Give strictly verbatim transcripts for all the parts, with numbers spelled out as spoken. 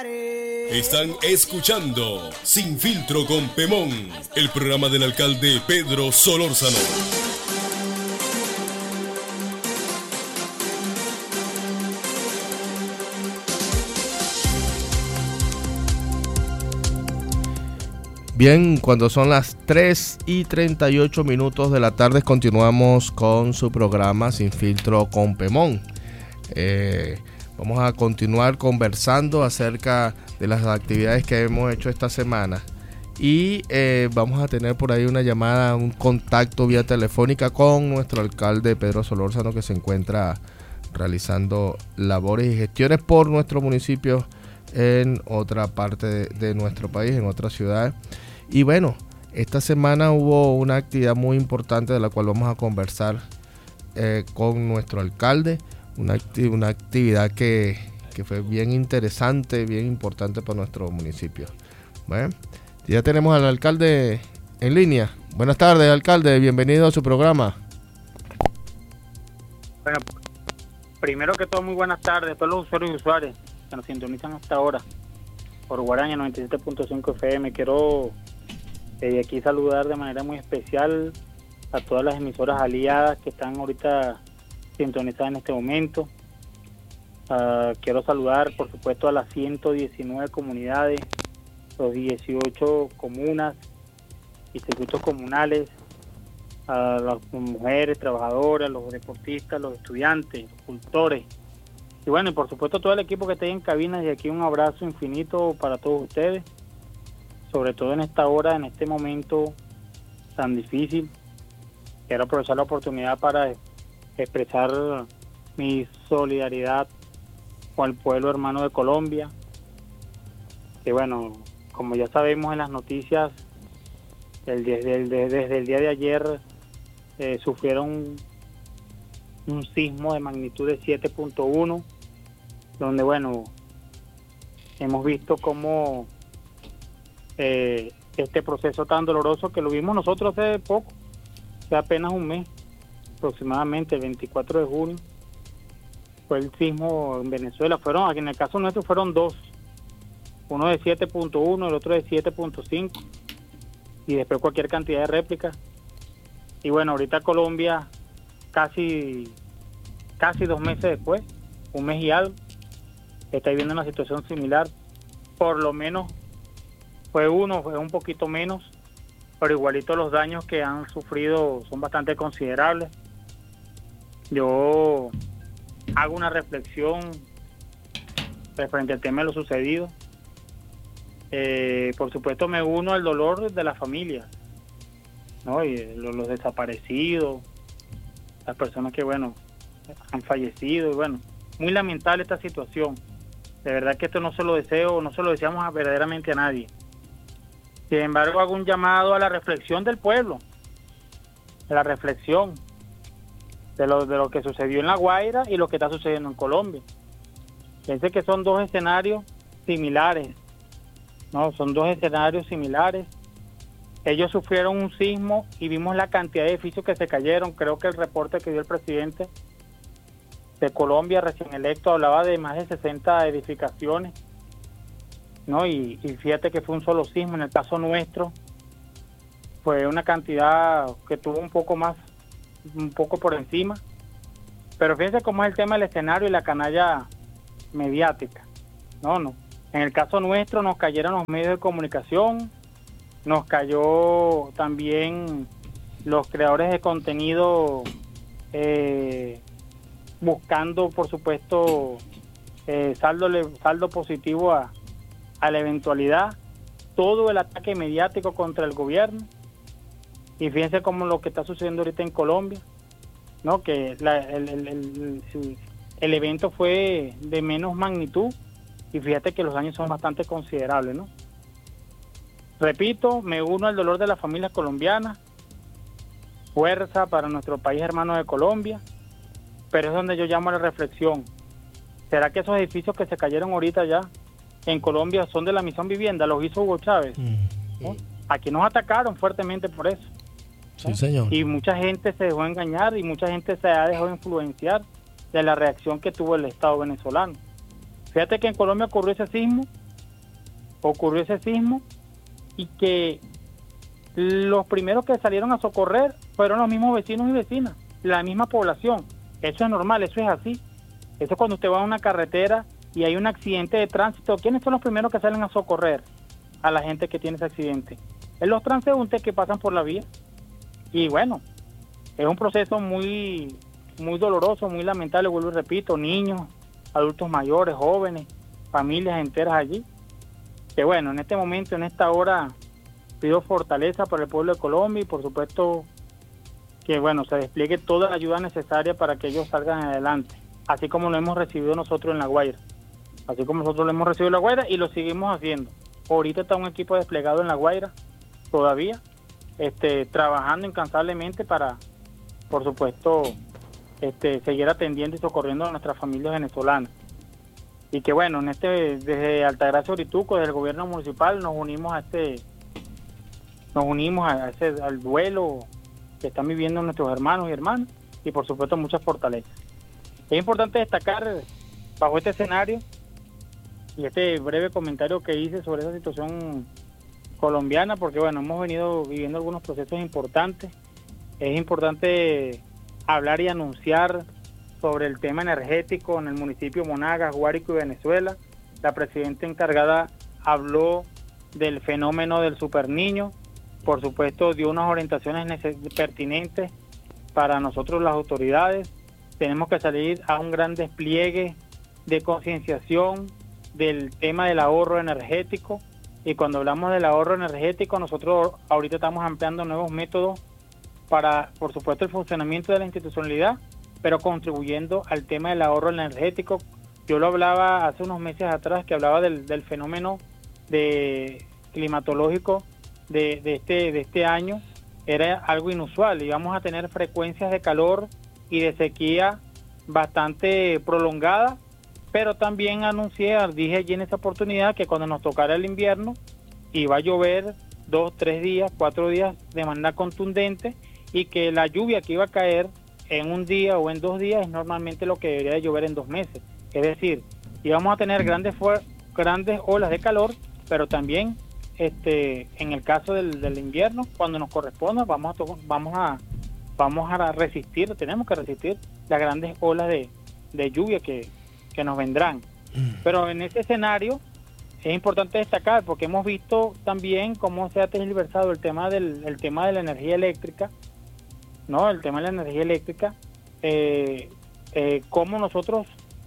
Están escuchando Sin Filtro con Pemón, el programa del alcalde Pedro Solórzano. Bien, cuando son las tres y treinta y ocho minutos de la tarde, continuamos con su programa Sin Filtro con Pemón. Eh, vamos a continuar conversando acerca de las actividades que hemos hecho esta semana. Y eh, vamos a tener por ahí una llamada, un contacto vía telefónica con nuestro alcalde Pedro Solórzano, que se encuentra realizando labores y gestiones por nuestro municipio en otra parte de, de nuestro país, en otras ciudades. Y bueno, esta semana hubo una actividad muy importante de la cual vamos a conversar eh, con nuestro alcalde, una, acti- una actividad que, que fue bien interesante, bien importante para nuestro municipio. Bueno, ya tenemos al alcalde en línea. Buenas tardes, alcalde, bienvenido a su programa. Bueno, primero que todo, muy buenas tardes a todos los usuarios y usuarias que nos sintonizan hasta ahora por Guaraña noventa y siete punto cinco F M. Quiero de eh, aquí saludar de manera muy especial a todas las emisoras aliadas que están ahorita sintonizadas en este momento. Uh, quiero saludar, por supuesto, a las ciento diecinueve comunidades, los dieciocho comunas y circuitos comunales, a las mujeres trabajadoras, los deportistas, los estudiantes, los cultores. Y bueno, y por supuesto todo el equipo que está ahí en cabina, y aquí un abrazo infinito para todos ustedes, sobre todo en esta hora, en este momento tan difícil. Quiero aprovechar la oportunidad para expresar mi solidaridad con el pueblo hermano de Colombia. Que bueno, como ya sabemos en las noticias, el, desde, el, desde el día de ayer eh, sufrieron un, un sismo de magnitud de siete punto uno, donde bueno, hemos visto cómo eh, este proceso tan doloroso que lo vimos nosotros hace poco, hace apenas un mes, aproximadamente el veinticuatro de junio, fue el sismo en Venezuela. Fueron, en el caso nuestro fueron dos, uno de siete punto uno, el otro de siete punto cinco, y después cualquier cantidad de réplicas. Y bueno, ahorita Colombia, casi casi dos meses después, un mes y algo, está viviendo una situación similar. Por lo menos fue uno, fue un poquito menos, pero igualito los daños que han sufrido son bastante considerables. Yo hago una reflexión referente al tema de lo sucedido. Eh, por supuesto me uno al dolor de la familia, ¿no? Y los, los desaparecidos, las personas que, bueno, han fallecido, y bueno, muy lamentable esta situación. De verdad que esto no se lo deseo, no se lo deseamos a, verdaderamente a nadie. Sin embargo, hago un llamado a la reflexión del pueblo, a la reflexión de lo, de lo que sucedió en La Guaira y lo que está sucediendo en Colombia. Piense que son dos escenarios similares, ¿no? Son dos escenarios similares. Ellos sufrieron un sismo y vimos la cantidad de edificios que se cayeron. Creo que el reporte que dio el presidente de Colombia, recién electo, hablaba de más de sesenta edificaciones, ¿no? Y, y fíjate que fue un solo sismo. En el caso nuestro fue una cantidad que tuvo un poco más, un poco por encima. Pero fíjense cómo es el tema del escenario y la canalla mediática. No, no. En el caso nuestro nos cayeron los medios de comunicación, nos cayó también los creadores de contenido eh, buscando, por supuesto, eh, saldo, saldo positivo a, a la eventualidad, todo el ataque mediático contra el gobierno. Y fíjense cómo lo que está sucediendo ahorita en Colombia, ¿no? Que la, el, el, el, el, el evento fue de menos magnitud, y fíjate que los daños son bastante considerables, ¿no? Repito, me uno al dolor de las familias colombianas, fuerza para nuestro país hermano de Colombia, pero es donde yo llamo a la reflexión. ¿Será que esos edificios que se cayeron ahorita ya en Colombia son de la Misión Vivienda? Los hizo Hugo Chávez, ¿no? Aquí nos atacaron fuertemente por eso, ¿no? Sí, señor. Y mucha gente se dejó engañar y mucha gente se ha dejado influenciar de la reacción que tuvo el Estado venezolano. Fíjate que en Colombia ocurrió ese sismo ocurrió ese sismo y que los primeros que salieron a socorrer fueron los mismos vecinos y vecinas, la misma población. Eso es normal, eso es así. Eso es cuando usted va a una carretera y hay un accidente de tránsito. ¿Quiénes son los primeros que salen a socorrer a la gente que tiene ese accidente? Es los transeúntes que pasan por la vía. Y bueno, es un proceso muy, muy doloroso, muy lamentable, vuelvo y repito, niños, adultos mayores, jóvenes, familias enteras allí. Que bueno, en este momento, en esta hora, pido fortaleza para el pueblo de Colombia y por supuesto que bueno, se despliegue toda la ayuda necesaria para que ellos salgan adelante, así como lo hemos recibido nosotros en La Guaira, así como nosotros lo hemos recibido en La Guaira y lo seguimos haciendo. Ahorita está un equipo desplegado en La Guaira, todavía, este, trabajando incansablemente para, por supuesto, este, seguir atendiendo y socorriendo a nuestras familias venezolanas. Y que bueno, en este, desde Altagracia Orituco, desde el gobierno municipal, nos unimos a este, nos unimos a ese, al duelo que están viviendo nuestros hermanos y hermanas, y por supuesto muchas fortalezas. Es importante destacar bajo este escenario y este breve comentario que hice sobre esa situación colombiana, porque bueno, hemos venido viviendo algunos procesos importantes. Es importante hablar y anunciar sobre el tema energético en el municipio Monagas, Guárico y Venezuela. La presidenta encargada habló del fenómeno del superniño. Por supuesto, dio unas orientaciones pertinentes para nosotros las autoridades. Tenemos que salir a un gran despliegue de concienciación del tema del ahorro energético. Y cuando hablamos del ahorro energético, nosotros ahorita estamos ampliando nuevos métodos para, por supuesto, el funcionamiento de la institucionalidad, pero contribuyendo al tema del ahorro energético. Yo lo hablaba hace unos meses atrás, que hablaba del, del fenómeno de climatológico de, de, este, de este año. Era algo inusual, íbamos a tener frecuencias de calor y de sequía bastante prolongadas, pero también anuncié, dije allí en esa oportunidad, que cuando nos tocara el invierno iba a llover dos, tres días, cuatro días de manera contundente, y que la lluvia que iba a caer en un día o en dos días es normalmente lo que debería de llover en dos meses. Es decir, íbamos a tener grandes grandes olas de calor, pero también este en el caso del, del invierno, cuando nos corresponda, vamos a vamos a vamos a resistir, tenemos que resistir las grandes olas de, de lluvia que, que nos vendrán. Pero en ese escenario es importante destacar, porque hemos visto también cómo se ha tergiversado el tema del el tema de la energía eléctrica, ¿no? El tema de la energía eléctrica, eh, eh, cómo nosotros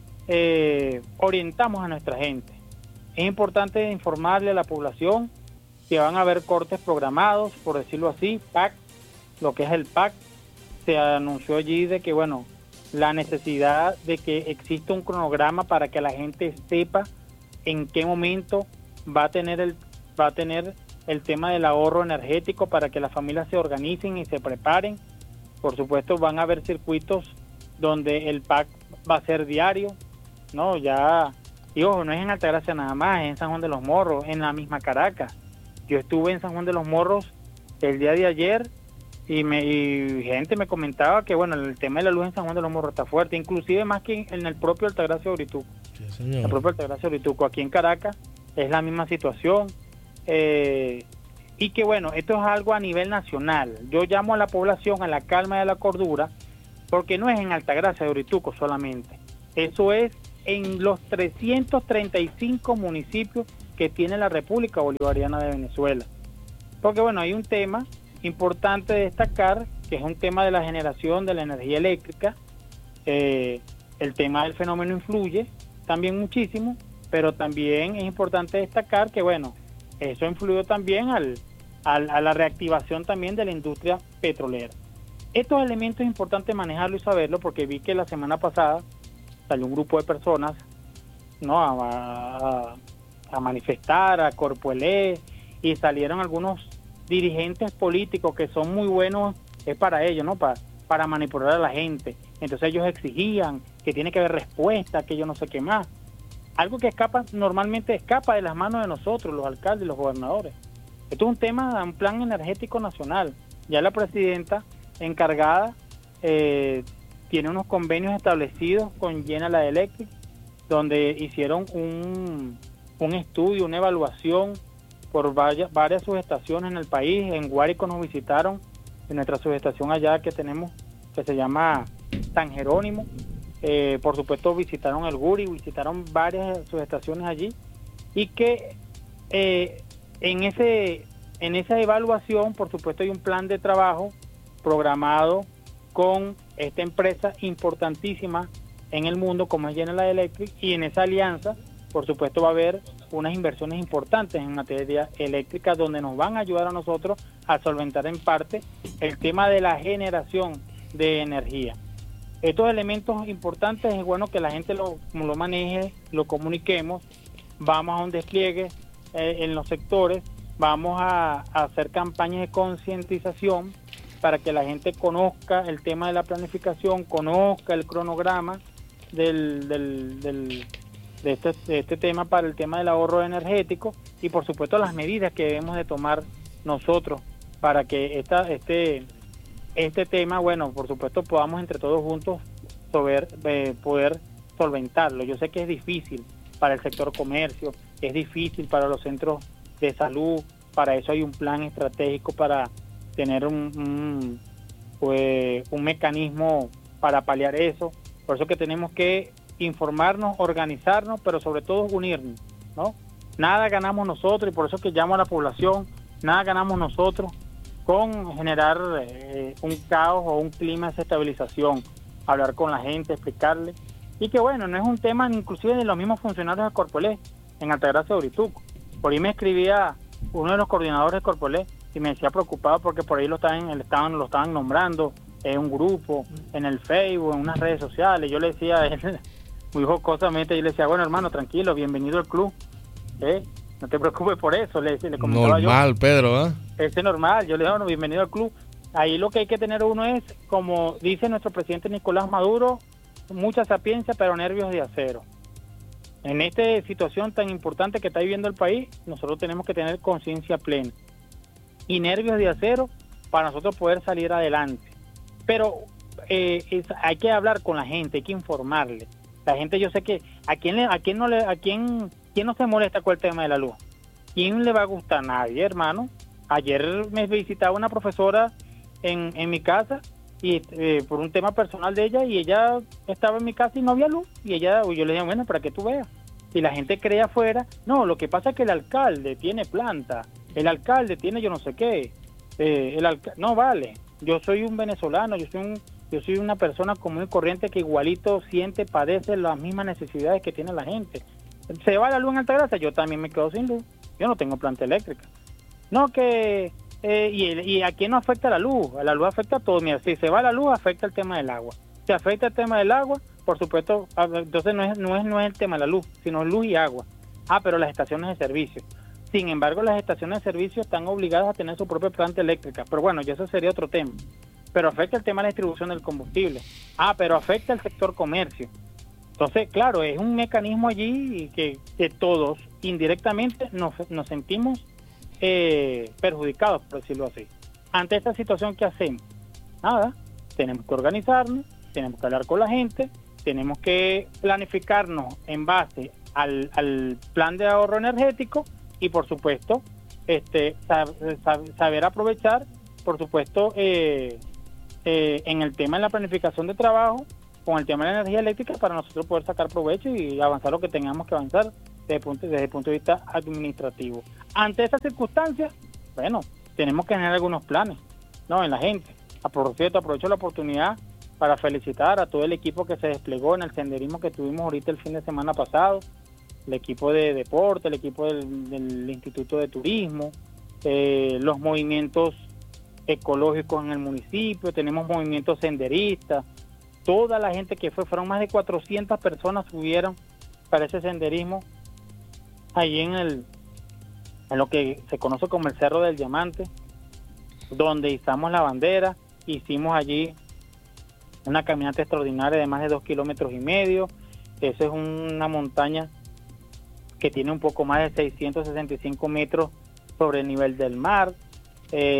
eh, orientamos a nuestra gente. Es importante informarle a la población que van a haber cortes programados, por decirlo así, P A C, lo que es el P A C. Se anunció allí de que, bueno, la necesidad de que exista un cronograma para que la gente sepa en qué momento va a tener el va a tener el tema del ahorro energético, para que las familias se organicen y se preparen. Por supuesto, van a haber circuitos donde el P A C va a ser diario, ¿no? Ya, y ojo, no es en Altagracia nada más, es en San Juan de los Morros, en la misma Caracas. Yo estuve en San Juan de los Morros el día de ayer y, me, y gente me comentaba que, bueno, el tema de la luz en San Juan de los Morros está fuerte, inclusive más que en el propio Altagracia Orituco. Sí, señor. El propio Altagracia Orituco, aquí en Caracas es la misma situación. Eh, y que bueno, esto es algo a nivel nacional. Yo llamo a la población a la calma y a la cordura, porque no es en Altagracia de Orituco solamente, eso es en los trescientos treinta y cinco municipios que tiene la República Bolivariana de Venezuela. Porque bueno, hay un tema importante de destacar, que es un tema de la generación de la energía eléctrica. Eh, el tema del fenómeno influye también muchísimo, pero también es importante destacar que bueno, eso influyó también al, al, a la reactivación también de la industria petrolera. Estos elementos es importante manejarlo y saberlo, porque vi que la semana pasada salió un grupo de personas, ¿no?, a, a, a manifestar, a Corpuelé, y salieron algunos dirigentes políticos que son muy buenos, es para ellos, ¿no?, para, para manipular a la gente. Entonces ellos exigían que tiene que haber respuesta, que yo no sé qué más. Algo que escapa, normalmente escapa de las manos de nosotros, los alcaldes y los gobernadores. Esto es un tema, un plan energético nacional. Ya la presidenta encargada eh, tiene unos convenios establecidos con General Electric, donde hicieron un, un estudio, una evaluación por varias, varias subestaciones en el país. En Guárico nos visitaron, en nuestra subestación allá que tenemos, que se llama San Jerónimo. Eh, por supuesto visitaron el Guri, visitaron varias subestaciones allí, y que eh, en ese en esa evaluación, por supuesto, hay un plan de trabajo programado con esta empresa importantísima en el mundo como es General Electric, y en esa alianza, por supuesto, va a haber unas inversiones importantes en materia eléctrica donde nos van a ayudar a nosotros a solventar en parte el tema de la generación de energía. Estos elementos importantes es bueno que la gente lo, lo maneje, lo comuniquemos, vamos a un despliegue eh, en los sectores, vamos a, a hacer campañas de concientización para que la gente conozca el tema de la planificación, conozca el cronograma del, del, del, de, este, de este tema para el tema del ahorro energético, y por supuesto las medidas que debemos de tomar nosotros para que esta, este... este tema, bueno, por supuesto, podamos entre todos juntos sobre, eh, poder solventarlo. Yo sé que es difícil para el sector comercio, es difícil para los centros de salud, para eso hay un plan estratégico para tener un, un, pues, un mecanismo para paliar eso. Por eso que tenemos que informarnos, organizarnos, pero sobre todo unirnos, ¿no? Nada ganamos nosotros, y por eso que llamo a la población, nada ganamos nosotros con generar eh, un caos o un clima de desestabilización, hablar con la gente, explicarle, y que bueno, no es un tema inclusive de los mismos funcionarios de Corpoelec en Altagracia de Orituco. Por ahí me escribía uno de los coordinadores de Corpoelec y me decía preocupado porque por ahí lo estaban, estaban, lo estaban nombrando en un grupo, en el Facebook, en unas redes sociales. Yo le decía a él, muy jocosamente, yo le decía, bueno hermano, tranquilo, bienvenido al club, ¿eh? No te preocupes por eso, le, le comentaba yo. Normal, Pedro, ¿eh? Ese es normal, yo le digo, bueno, bienvenido al club. Ahí lo que hay que tener uno es, como dice nuestro presidente Nicolás Maduro, mucha sapiencia, pero nervios de acero. En esta situación tan importante que está viviendo el país, nosotros tenemos que tener conciencia plena y nervios de acero para nosotros poder salir adelante. Pero eh, es, hay que hablar con la gente, hay que informarle. La gente, yo sé que a quién le, a quién no le, a quién, quién no se molesta con el tema de la luz. ¿Quién le va a gustar? Nadie, hermano. Ayer me visitaba una profesora en, en mi casa y eh, por un tema personal de ella, y ella estaba en mi casa y no había luz, y ella, yo le dije, bueno, para que tú veas. Y la gente cree afuera, no, lo que pasa es que el alcalde tiene planta, el alcalde tiene yo no sé qué, eh, el alca- no vale, yo soy un venezolano, yo soy un yo soy una persona común y corriente que igualito siente, padece las mismas necesidades que tiene la gente. Se va la luz en Altagracia, yo también me quedo sin luz, yo no tengo planta eléctrica. No que, eh, y, y a quién no afecta la luz, a la luz afecta a todo. Mira, si se va la luz afecta el tema del agua, si afecta el tema del agua, por supuesto, entonces no es, no es, no es el tema de la luz, sino luz y agua. Ah, pero las estaciones de servicio. Sin embargo, las estaciones de servicio están obligadas a tener su propia planta eléctrica, pero bueno, ya eso sería otro tema. Pero afecta el tema de la distribución del combustible. Ah, pero afecta el sector comercio. Entonces, claro, es un mecanismo allí que, que todos indirectamente nos, nos sentimos eh, perjudicados, por decirlo así. Ante esta situación, ¿qué hacemos? Nada, tenemos que organizarnos, tenemos que hablar con la gente, tenemos que planificarnos en base al, al plan de ahorro energético y, por supuesto, este sab, sab, saber aprovechar, por supuesto, eh, eh, en el tema de la planificación de trabajo, con el tema de la energía eléctrica, para nosotros poder sacar provecho y avanzar lo que tengamos que avanzar desde el punto, desde el punto de vista administrativo. Ante estas circunstancias, bueno, tenemos que generar algunos planes, ¿no?, en la gente. Por cierto, aprovecho la oportunidad para felicitar a todo el equipo que se desplegó en el senderismo que tuvimos ahorita el fin de semana pasado, el equipo de deporte, el equipo del, del Instituto de Turismo, eh, los movimientos ecológicos en el municipio, tenemos movimientos senderistas, toda la gente que fue, fueron más de cuatrocientas personas subieron para ese senderismo ahí en el en lo que se conoce como el Cerro del Diamante, donde izamos la bandera, hicimos allí una caminata extraordinaria de más de dos kilómetros y medio. Esa es una montaña que tiene un poco más de seiscientos sesenta y cinco metros sobre el nivel del mar.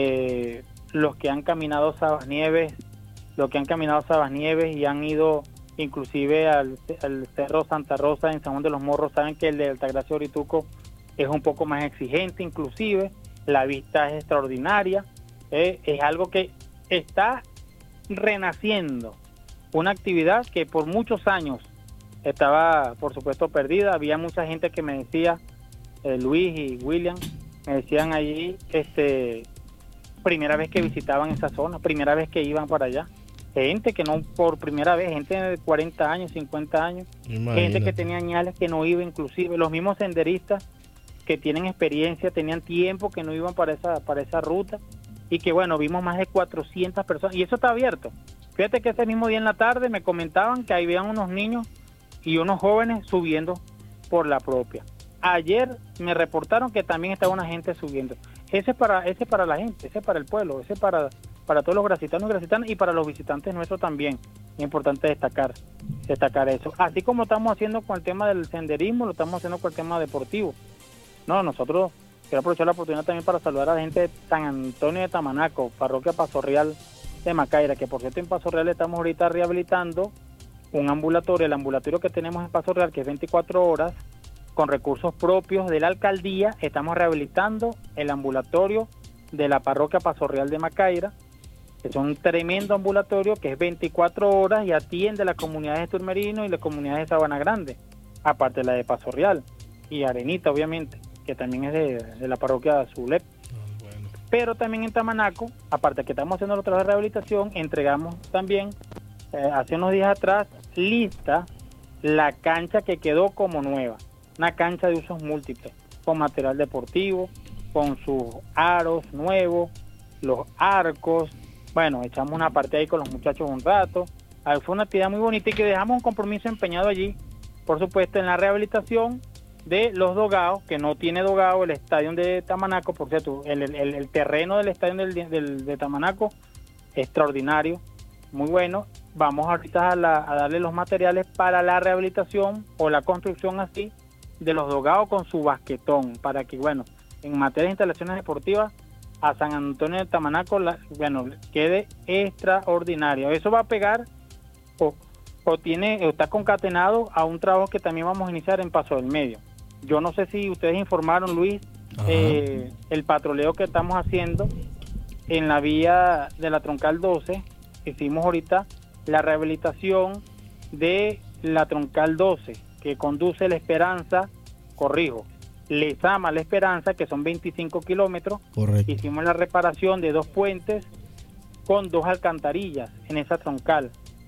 Eh, los que han caminado Sabas Nieves, los que han caminado Sabas Nieves y han ido inclusive al, al Cerro Santa Rosa en San Juan de los Morros. Saben que el de Altagracia Orituco es un poco más exigente, inclusive la vista es extraordinaria, eh, es algo que está renaciendo, una actividad que por muchos años estaba, por supuesto, perdida. Había mucha gente que me decía, eh, Luis y William, me decían allí, este, primera vez que visitaban esa zona, primera vez que iban para allá. Gente que no por primera vez, gente de cuarenta años, cincuenta años, Imagínate. gente que tenía añales que no iba, inclusive los mismos senderistas que tienen experiencia, tenían tiempo que no iban para esa para esa ruta, y que bueno, vimos más de cuatrocientas personas, y eso está abierto. Fíjate que ese mismo día en la tarde me comentaban que ahí habían unos niños y unos jóvenes subiendo por la propia. Ayer me reportaron que también estaba una gente subiendo. Ese es para ese es para la gente, ese es para el pueblo, ese es para para todos los gracitanos y gracitanas, y para los visitantes nuestros también. Es importante destacar destacar eso. Así como estamos haciendo con el tema del senderismo, lo estamos haciendo con el tema deportivo. No, nosotros, quiero aprovechar la oportunidad también para saludar a la gente de San Antonio de Tamanaco, parroquia Paso Real de Macaira, que por cierto en Paso Real estamos ahorita rehabilitando un ambulatorio, el ambulatorio que tenemos en Paso Real, que es veinticuatro horas, con recursos propios de la alcaldía. Estamos rehabilitando el ambulatorio de la parroquia Paso Real de Macaira. Es un tremendo ambulatorio que es veinticuatro horas y atiende a las comunidades de Turmerino y las comunidades de Sabana Grande, aparte de la de Paso Real y Arenita, obviamente, que también es de, de la parroquia de Azulep. Oh, bueno. Pero también en Tamanaco, aparte de que estamos haciendo los trabajos de rehabilitación, entregamos también, eh, hace unos días atrás, lista la cancha que quedó como nueva, una cancha de usos múltiples, con material deportivo, con sus aros nuevos, los arcos. Bueno, echamos una parte ahí con los muchachos un rato. Ahí fue una actividad muy bonita, y que dejamos un compromiso empeñado allí, por supuesto, en la rehabilitación de los dogados, que no tiene dogado el estadio de Tamanaco. Por cierto, el, el, el terreno del estadio del, del, de Tamanaco, extraordinario, muy bueno. Vamos ahorita a, la, a darle los materiales para la rehabilitación o la construcción así de los dogados con su basquetón, para que, bueno, en materia de instalaciones deportivas, a San Antonio de Tamanaco, la, bueno, quede extraordinario. Eso va a pegar o, o tiene o está concatenado a un trabajo que también vamos a iniciar en Paso del Medio. Yo no sé si ustedes informaron, Luis, eh, el patroleo que estamos haciendo en la vía de la Troncal doce. Hicimos ahorita la rehabilitación de la Troncal doce, que conduce La Esperanza, corrijo, Lezama La Esperanza, que son veinticinco kilómetros. Correcto. Hicimos la reparación de dos puentes con dos alcantarillas en esa troncal.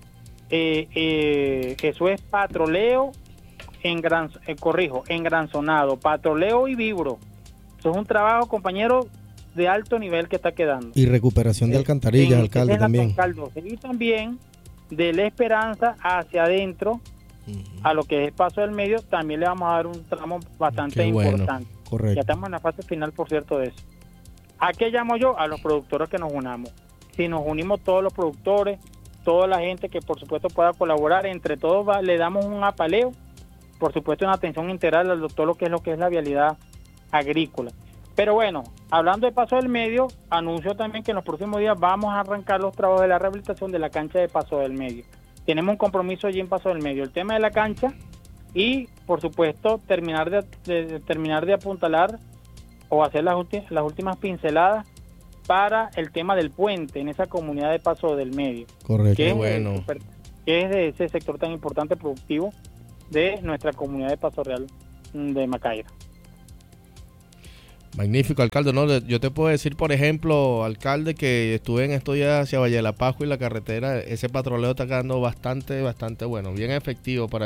Eh, eh, eso es patroleo en gran, eh, corrijo, engranzonado, patroleo y vibro. Eso es un trabajo, compañero, de alto nivel que está quedando. Y recuperación de alcantarillas, eh, alcalde, es también. doce, y también de La Esperanza hacia adentro, a lo que es Paso del Medio, también le vamos a dar un tramo bastante Qué importante. Bueno. Correcto. Ya estamos en la fase final, por cierto, de eso. ¿A qué llamo yo? A los productores que nos unamos. Si nos unimos todos los productores, toda la gente que por supuesto pueda colaborar, entre todos va, le damos un apaleo, por supuesto una atención integral a todo lo que es lo que es la vialidad agrícola. Pero bueno, hablando de Paso del Medio, anuncio también que en los próximos días vamos a arrancar los trabajos de la rehabilitación de la cancha de Paso del Medio. Tenemos un compromiso allí en Paso del Medio, el tema de la cancha, y por supuesto terminar de, de terminar de apuntalar o hacer las, ulti- las últimas pinceladas para el tema del puente en esa comunidad de Paso del Medio. Correcto, que es, bueno. super, que es de ese sector tan importante productivo de nuestra comunidad de Paso Real de Macaira. Magnífico, alcalde. No, yo te puedo decir, por ejemplo, alcalde, que estuve en estos días hacia Valle de la Pascua y la carretera, ese patroleo está quedando bastante, bastante bueno, bien efectivo para